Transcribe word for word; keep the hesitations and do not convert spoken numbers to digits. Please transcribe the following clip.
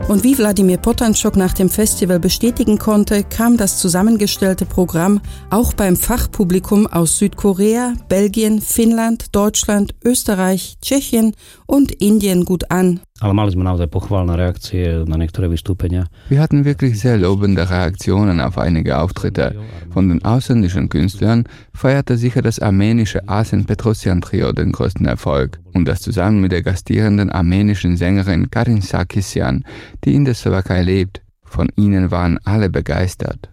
Und wie Wladimir Potanschok nach dem Festival bestätigen konnte, kam das zusammengestellte Programm auch beim Fachpublikum aus Südkorea, Belgien, Finnland, Deutschland, Österreich, Tschechien und Indien gut an. Ale mali sme naozaj pochválne reakcie na niektoré vystúpenia. Wir hatten wirklich sehr lobende Reaktionen auf einige Auftritte. Von den ausländischen Künstlern feierte sicher das armenische Asen Petrosyan Trio den größten Erfolg. Und das zusammen mit der gastierenden armenischen Sängerin Karin Sarkisyan, die in der Slowakei lebt. Von ihnen waren alle begeistert.